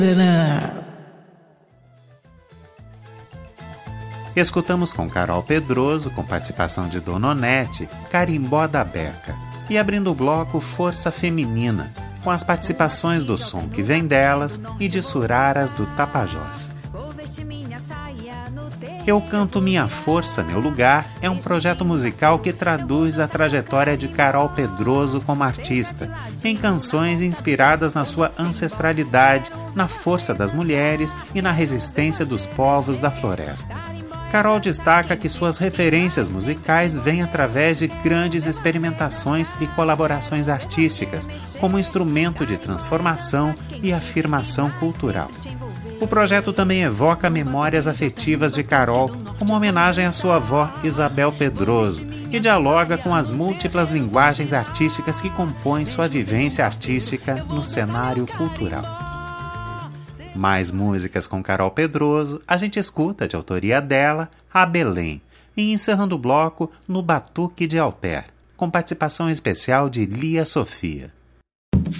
Escutamos com Carol Pedroso, com participação de Dona Onete, Carimbó da Beca. E abrindo o bloco, Força Feminina, com as participações do Som que Vem Delas e de Suraras do Tapajós. Eu Canto Minha Força, Meu Lugar é um projeto musical que traduz a trajetória de Carol Pedroso como artista, em canções inspiradas na sua ancestralidade, na força das mulheres e na resistência dos povos da floresta. Carol destaca que suas referências musicais vêm através de grandes experimentações e colaborações artísticas, como instrumento de transformação e afirmação cultural. O projeto também evoca memórias afetivas de Carol, como homenagem à sua avó Isabel Pedroso, e dialoga com as múltiplas linguagens artísticas que compõem sua vivência artística no cenário cultural. Mais músicas com Carol Pedroso, a gente escuta, de autoria dela, A Belém, e encerrando o bloco, No Batuque de Alter, com participação especial de Lia Sofia.